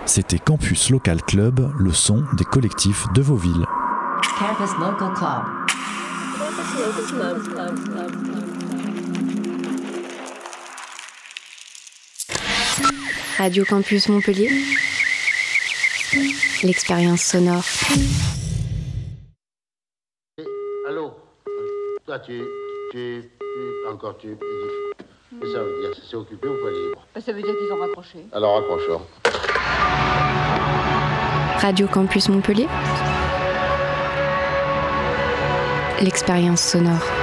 C'était Campus Local Club, le son des collectifs de vos villes. Campus Local Club. Radio Campus Montpellier. L'expérience sonore. Allô? Toi, tu encore, ça veut dire, c'est occupé ou pas libre? Ça veut dire qu'ils ont raccroché. Alors, raccrochons. Radio Campus Montpellier. L'expérience sonore.